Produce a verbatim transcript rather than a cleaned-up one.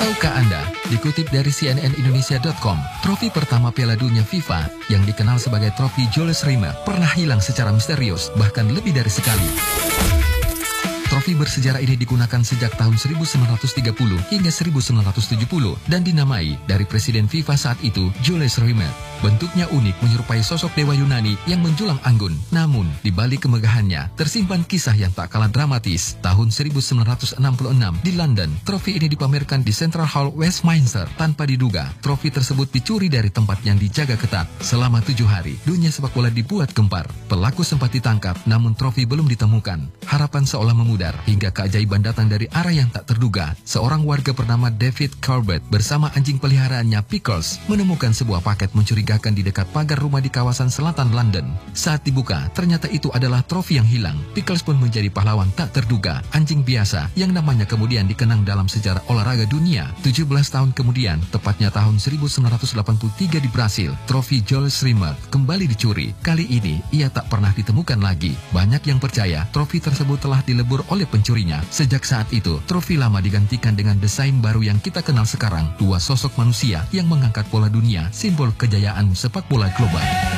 Tahukah Anda, dikutip dari C N N Indonesia dot com, trofi pertama Piala Dunia FIFA yang dikenal sebagai trofi Jules Rimet pernah hilang secara misterius, bahkan lebih dari sekali. Trofi bersejarah ini digunakan sejak tahun seribu sembilan ratus tiga puluh hingga seribu sembilan ratus tujuh puluh dan dinamai dari Presiden FIFA saat itu, Jules Rimet. Bentuknya unik menyerupai sosok dewa Yunani yang menjulang anggun. Namun, di balik kemegahannya, tersimpan kisah yang tak kalah dramatis. Tahun seribu sembilan ratus enam puluh enam di London, trofi ini dipamerkan di Central Hall Westminster. Tanpa diduga, trofi tersebut dicuri dari tempat yang dijaga ketat. Selama tujuh hari, dunia sepak bola dibuat gempar. Pelaku sempat ditangkap, namun trofi belum ditemukan. Harapan seolah memudar, hingga keajaiban datang dari arah yang tak terduga. Seorang warga bernama David Corbett bersama anjing peliharaannya Pickles menemukan sebuah paket mencurigakan di dekat pagar rumah di kawasan selatan London. Saat dibuka, ternyata itu adalah trofi yang hilang. Pickles pun menjadi pahlawan tak terduga, anjing biasa yang namanya kemudian dikenang dalam sejarah olahraga dunia. tujuh belas tahun kemudian, tepatnya tahun seribu sembilan ratus delapan puluh tiga di Brasil, trofi Jules Rimet kembali dicuri. Kali ini, ia tak pernah ditemukan lagi. Banyak yang percaya trofi tersebut telah dilebur oleh pencurinya. Sejak saat itu, trofi lama digantikan dengan desain baru yang kita kenal sekarang. Dua sosok manusia yang mengangkat bola dunia, simbol kejayaan sepak bola global.